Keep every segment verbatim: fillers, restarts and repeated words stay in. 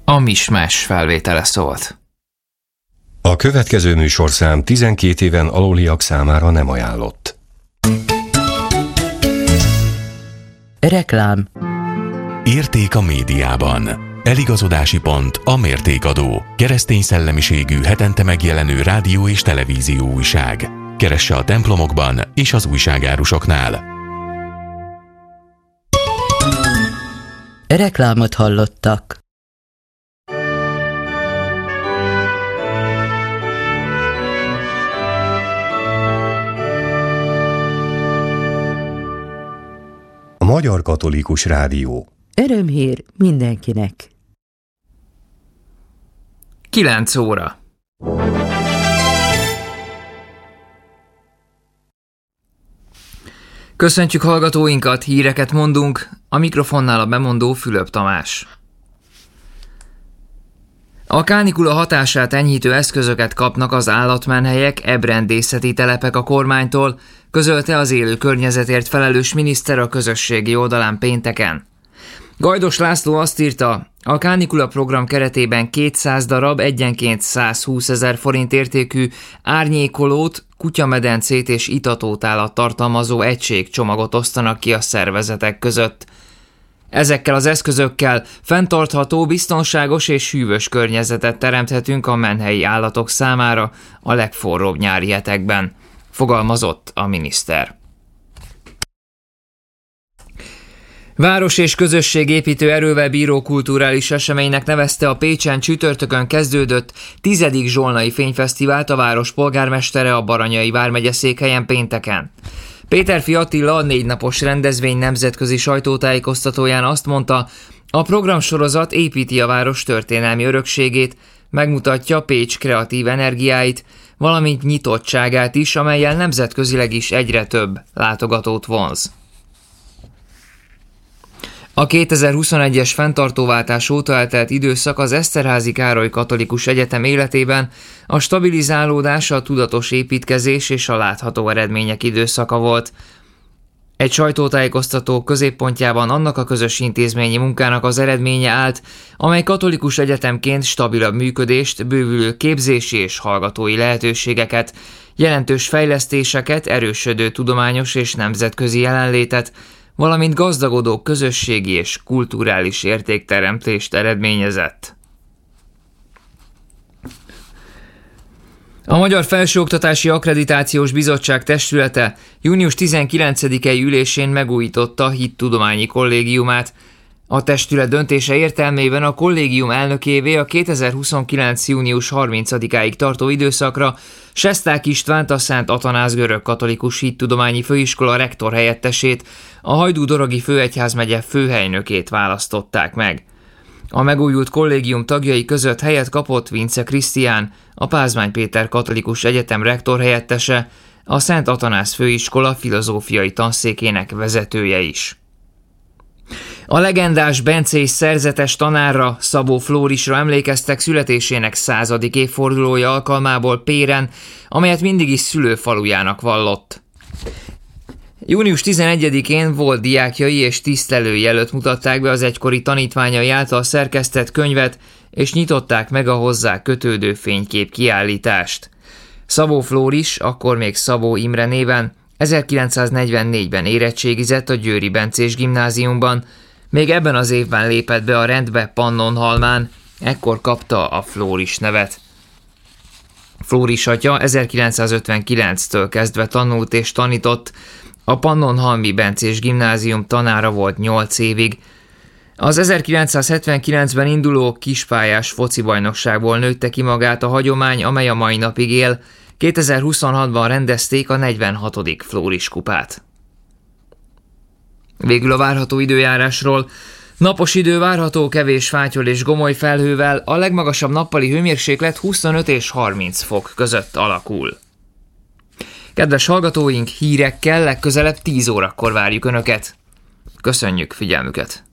A Mismás felvétele szólt. A következő műsorszám tizenkét éven aluliak számára nem ajánlott. Reklám. Érték a médiában. Eligazodási pont a Mértékadó. Keresztény szellemiségű, hetente megjelenő rádió és televízió újság. Keresse a templomokban és az újságárusoknál. Reklámot hallottak. A Magyar Katolikus Rádió. Örömhír mindenkinek. kilenc óra. Köszöntjük hallgatóinkat, híreket mondunk, a mikrofonnál a bemondó Fülöp Tamás. A kánikula hatását enyhítő eszközöket kapnak az állatmenhelyek, ebrendészeti telepek a kormánytól, közölte az élő környezetért felelős miniszter a közösségi oldalán pénteken. Gajdos László azt írta, a kánikula program keretében kétszáz darab egyenként százhúszezer forint értékű árnyékolót, kutyamedencét és itatótálat tartalmazó egységcsomagot osztanak ki a szervezetek között. Ezekkel az eszközökkel fenntartható, biztonságos és hűvös környezetet teremthetünk a menhelyi állatok számára a legforróbb nyári hetekben, fogalmazott a miniszter. Város- és közösségépítő erővel bíró kulturális eseménynek nevezte a Pécsen csütörtökön kezdődött tizedik Zsolnai Fényfesztivált a város polgármestere a Baranyai vármegye székhelyen pénteken. Péterfi Attila, a négy napos rendezvény nemzetközi sajtótájékoztatóján azt mondta, a programsorozat építi a város történelmi örökségét, megmutatja Pécs kreatív energiáit, valamint nyitottságát is, amellyel nemzetközileg is egyre több látogatót vonz. A kétezer-huszonegyes fenntartóváltás óta eltelt időszak az Eszterházy Károly Katolikus Egyetem életében a stabilizálódás, a tudatos építkezés és a látható eredmények időszaka volt. Egy sajtótájékoztató középpontjában annak a közös intézményi munkának az eredménye állt, amely katolikus egyetemként stabilabb működést, bővülő képzési és hallgatói lehetőségeket, jelentős fejlesztéseket, erősödő tudományos és nemzetközi jelenlétet, valamint gazdagodó közösségi és kulturális értékteremtést eredményezett. A Magyar Felsőoktatási Akkreditációs Bizottság testülete június tizenkilencedikei ülésén megújította hittudományi kollégiumát. A testület döntése értelmében a kollégium elnökévé a kétezer-huszonkilenc. június harmincadikáig tartó időszakra Sesták Istvánt, a Szent Atanáz Görög-katolikus Hittudományi Főiskola rektor helyettesét, a Hajdú-Dorogi Főegyházmegye főhelynökét választották meg. A megújult kollégium tagjai között helyet kapott Vince Krisztián, a Pázmány Péter Katolikus Egyetem rektor helyettese, a Szent Atanáz Főiskola filozófiai tanszékének vezetője is. A legendás bencés szerzetes tanárra, Szabó Flórisra emlékeztek születésének századik évfordulója alkalmából Péren, amelyet mindig is szülőfalujának vallott. június tizenegyedikén volt diákjai és tisztelői előtt mutatták be az egykori tanítványai által szerkesztett könyvet, és nyitották meg a hozzá kötődő fénykép kiállítást. Szabó Flóris, akkor még Szabó Imre néven, ezerkilencszáznegyvennégyben érettségizett a Győri Bencés Gimnáziumban, még ebben az évben lépett be a rendbe Pannonhalmán, ekkor kapta a Flóris nevet. Flóris atya ezerkilencszázötvenkilenctől kezdve tanult és tanított, a Pannonhalmi Bencés Gimnázium tanára volt nyolc évig. Az ezerkilencszázhetvenkilencben induló kispályás focibajnokságból nőtte ki magát a hagyomány, amely a mai napig él. kétezer-huszonhatban rendezték a negyvenhatodik Flóris kupát. Végül a várható időjárásról. Napos idő várható, kevés fátyol és gomoly felhővel, a legmagasabb nappali hőmérséklet huszonöt és harminc fok között alakul. Kedves hallgatóink, hírekkel legközelebb tíz órakor várjuk Önöket. Köszönjük figyelmüket!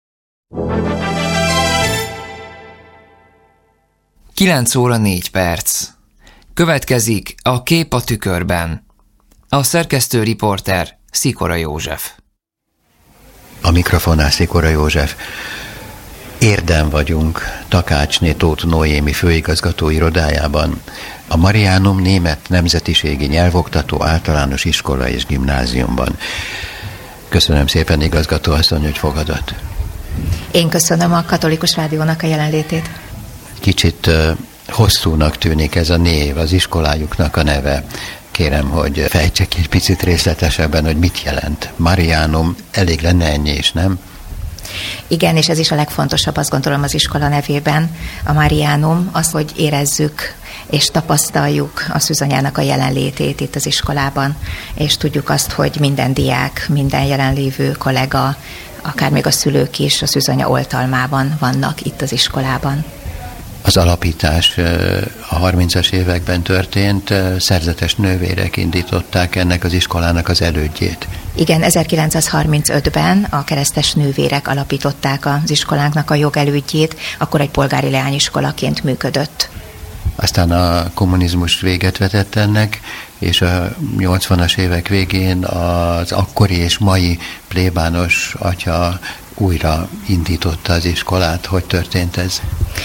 kilenc óra négy perc. Következik a Kép a tükörben. A szerkesztő riporter Szikora József. A mikrofonnál Szikora József. Érden vagyunk, Takácsné Tóth Noémi főigazgató irodájában, a Mariánum Német Nemzetiségi Nyelvoktató Általános Iskola és Gimnáziumban. Köszönöm szépen, igazgató asszony, hogy fogadott. Én köszönöm a Katolikus Rádiónak a jelenlétét. Kicsit uh, hosszúnak tűnik ez a név, az iskolájuknak a neve. Kérem, hogy fejtsek egy picit részletesebben, hogy mit jelent. Mariánum, elég lenne ennyi is, nem? Igen, és ez is a legfontosabb, azt gondolom, az iskola nevében. A Mariánum az, hogy érezzük és tapasztaljuk a szűzanyának a jelenlétét itt az iskolában, és tudjuk azt, hogy minden diák, minden jelenlévő kollega, akár még a szülők is a szűzanya oltalmában vannak itt az iskolában. Az alapítás a harmincas években történt, szerzetes nővérek indították ennek az iskolának az elődjét. Igen, ezerkilencszázharmincötben a keresztes nővérek alapították az iskolánknak a jogelődjét, akkor egy polgári leányiskolaként működött. Aztán a kommunizmus véget vetett ennek, és a nyolcvanas évek végén az akkori és mai plébános atya újra indította az iskolát. Hogy történt ez?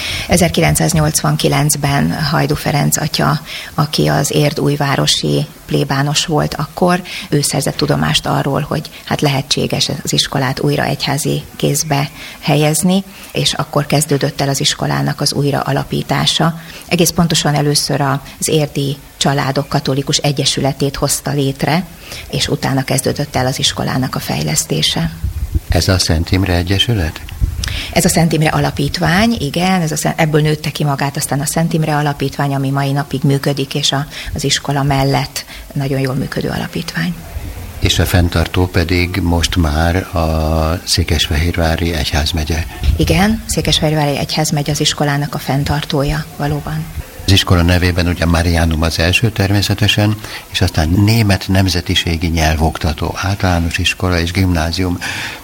ezerkilencszáznyolcvankilencben Hajdú Ferenc atya, aki az érdújvárosi plébános volt akkor, ő szerzett tudomást arról, hogy hát lehetséges az iskolát újra egyházi kézbe helyezni, és akkor kezdődött el az iskolának az újra alapítása. Egész pontosan először az érdi családok katolikus egyesületét hozta létre, és utána kezdődött el az iskolának a fejlesztése. Ez a Szent Imre Egyesület? Ez a Szent Imre Alapítvány, igen, ez a, ebből nőtte ki magát aztán a Szent Imre Alapítvány, ami mai napig működik, és a, az iskola mellett nagyon jól működő alapítvány. És a fenntartó pedig most már a Székesfehérvári Egyházmegye. Igen, Székesfehérvári Egyházmegye az iskolának a fenntartója valóban. Az iskola nevében ugye Mariánum az első természetesen, és aztán Német Nemzetiségi Nyelvoktató Általános Iskola és Gimnázium.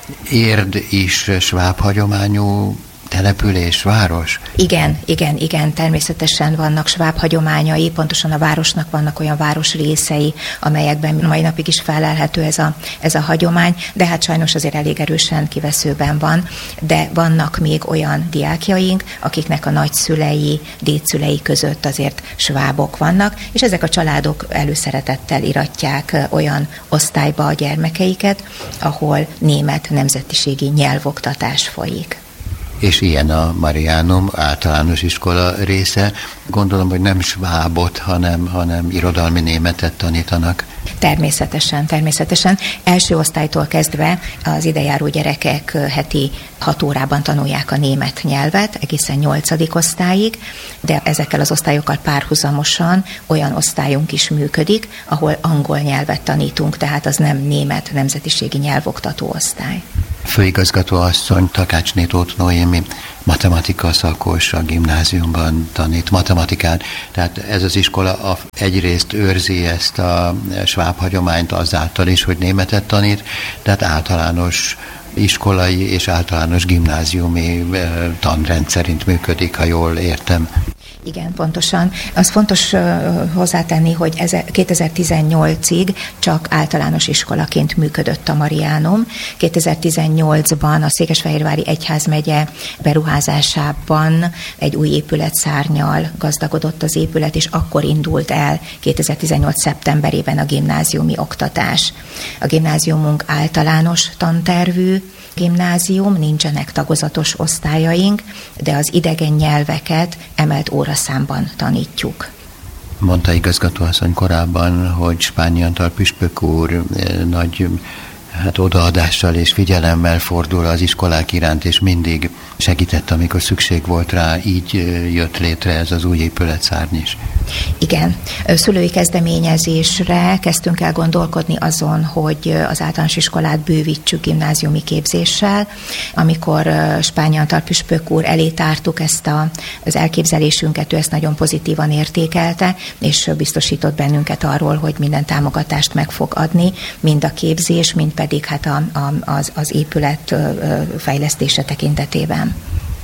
Érd is sváb hagyományú település, város? Igen, igen, igen, természetesen vannak sváb hagyományai, pontosan a városnak vannak olyan városrészei, amelyekben mai napig is felelhető ez a, ez a hagyomány, de hát sajnos azért elég erősen kiveszőben van, de vannak még olyan diákjaink, akiknek a nagyszülei, dédszülei között azért svábok vannak, és ezek a családok előszeretettel iratják olyan osztályba a gyermekeiket, ahol német nemzetiségi nyelvoktatás folyik. És ilyen a Mariánum általános iskola része. Gondolom, hogy nem svábot, hanem, hanem irodalmi németet tanítanak. Természetesen, természetesen. Első osztálytól kezdve az idejáró gyerekek heti hat órában tanulják a német nyelvet, egészen nyolcadik osztályig, de ezekkel az osztályokkal párhuzamosan olyan osztályunk is működik, ahol angol nyelvet tanítunk, tehát az nem német nemzetiségi nyelvoktató osztály. Főigazgató asszony, Takácsné Tóth Noémi matematika szakos, a gimnáziumban tanít matematikát, tehát ez az iskola egyrészt őrzi ezt a sváb hagyományt azáltal is, hogy németet tanít, tehát általános iskolai és általános gimnáziumi tanrend szerint működik, ha jól értem. Igen, pontosan. Az fontos uh, hozzátenni, hogy kétezer-tizennyolcig csak általános iskolaként működött a Mariánum. kétezer-tizennyolcban a Székesfehérvári Egyházmegye beruházásában egy új épületszárnnyal gazdagodott az épület, és akkor indult el kétezer-tizennyolc szeptemberében a gimnáziumi oktatás. A gimnáziumunk általános tantervű gimnázium, nincsenek tagozatos osztályaink, de az idegen nyelveket emelt óraszámban tanítjuk. Mondta igazgatóasszony korábban, hogy Spányi Antal püspök úr nagy hát odaadással és figyelemmel fordul az iskolák iránt, és mindig segített, amikor szükség volt rá, így jött létre ez az új épületszárny is. Igen. Szülői kezdeményezésre kezdtünk el gondolkodni azon, hogy az általános iskolát bővítsük gimnáziumi képzéssel. Amikor Spányi Antal püspök úr elé tártuk ezt a, az elképzelésünket, ő ezt nagyon pozitívan értékelte, és biztosított bennünket arról, hogy minden támogatást meg fog adni, mind a képzés, mind pedig hát a, a, az, az épület fejlesztése tekintetében.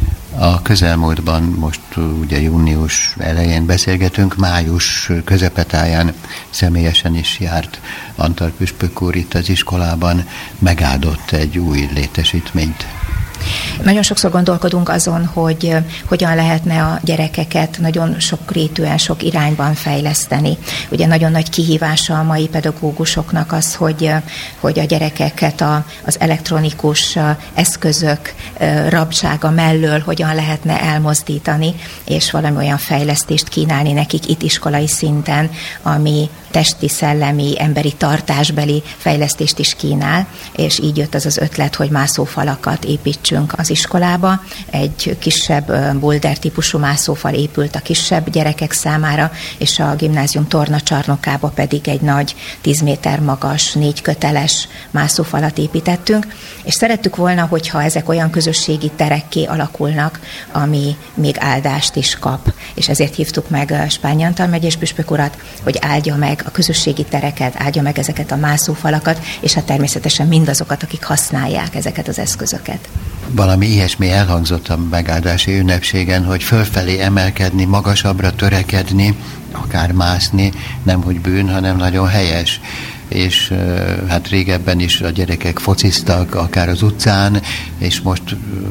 A közelmúltban, most ugye június elején beszélgetünk, május közepetáján személyesen is járt Antal püspök úr itt az iskolában, megáldott egy új létesítményt. Nagyon sokszor gondolkodunk azon, hogy hogyan lehetne a gyerekeket nagyon sokrétűen, sok irányban fejleszteni. Ugye nagyon nagy kihívása a mai pedagógusoknak az, hogy, hogy a gyerekeket a, az elektronikus eszközök rabsága mellől hogyan lehetne elmozdítani, és valami olyan fejlesztést kínálni nekik itt iskolai szinten, ami testi, szellemi, emberi tartásbeli fejlesztést is kínál, és így jött az az ötlet, hogy mászófalakat építsünk az iskolába. Egy kisebb boulder típusú mászófal épült a kisebb gyerekek számára, és a gimnázium tornacsarnokába pedig egy nagy tíz méter magas, négy köteles mászófalat építettünk, és szerettük volna, hogyha ezek olyan közösségi terekké alakulnak, ami még áldást is kap. És ezért hívtuk meg Spányi Antal megyés püspök urat, hogy áldja meg a közösségi tereket, áldja meg ezeket a mászófalakat, és hát természetesen mindazokat, akik használják ezeket az eszközöket. Valami ilyesmi elhangzott a megáldási ünnepségen, hogy fölfelé emelkedni, magasabbra törekedni, akár mászni, nem hogy bűn, hanem nagyon helyes. És hát régebben is a gyerekek fociztak, akár az utcán, és most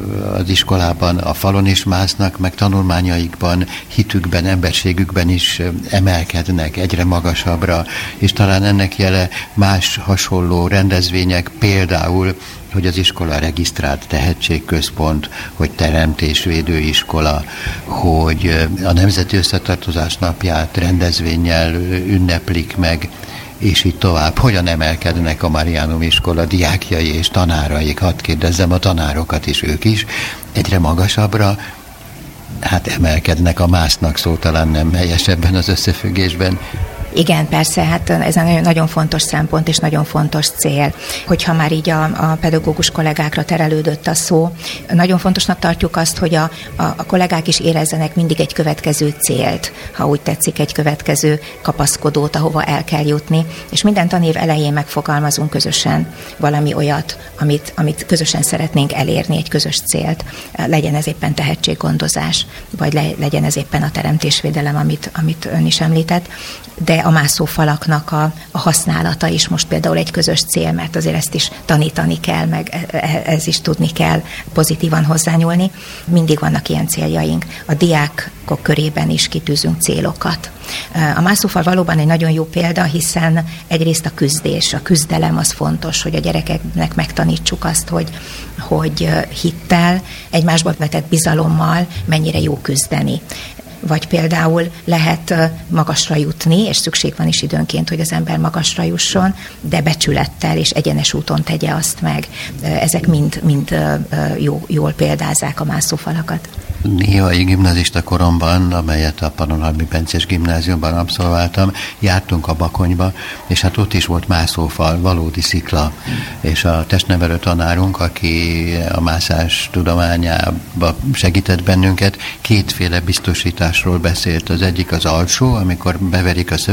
az iskolában a falon is másznak, meg tanulmányaikban, hitükben, emberségükben is emelkednek egyre magasabbra, és talán ennek jele más hasonló rendezvények, például, hogy az iskola regisztrált tehetségközpont, hogy teremtésvédő iskola, hogy a Nemzeti Összetartozás napját rendezvénnyel ünneplik meg, és így tovább. Hogyan emelkednek a Marianum iskola diákjai és tanáraik? Hadd kérdezzem a tanárokat is, ők is egyre magasabbra, hát emelkednek, a másznak szó talán nem helyes ebben az összefüggésben. Igen, persze, hát ez egy nagyon fontos szempont és nagyon fontos cél. Hogyha már így a, a pedagógus kollégákra terelődött a szó, nagyon fontosnak tartjuk azt, hogy a, a, a kollégák is érezzenek mindig egy következő célt, ha úgy tetszik, egy következő kapaszkodót, ahova el kell jutni, és minden tanév elején megfogalmazunk közösen valami olyat, amit, amit közösen szeretnénk elérni, egy közös célt. Legyen ez éppen tehetséggondozás, vagy le, legyen ez éppen a teremtésvédelem, amit, amit ön is említett, de a mászófalaknak a, a használata is most például egy közös cél, mert azért ezt is tanítani kell, meg ez is tudni kell pozitívan hozzányúlni. Mindig vannak ilyen céljaink. A diákok körében is kitűzünk célokat. A mászófal valóban egy nagyon jó példa, hiszen egyrészt a küzdés, a küzdelem az fontos, hogy a gyerekeknek megtanítsuk azt, hogy, hogy hittel, egymásba vetett bizalommal mennyire jó küzdeni. Vagy például lehet magasra jutni, és szükség van is időnként, hogy az ember magasra jusson, de becsülettel és egyenes úton tegye azt meg. Ezek mind, mind jó, jól példázzák a mászófalakat. Néhai gimnazista koromban, amelyet a Pannonhalmi Bencés gimnáziumban abszolváltam, jártunk a Bakonyba, és hát ott is volt mászófal, valódi szikla, és a testnevelő tanárunk, aki a mászás tudományába segített bennünket, kétféle biztosításról beszélt. Az egyik az alsó, amikor beverik a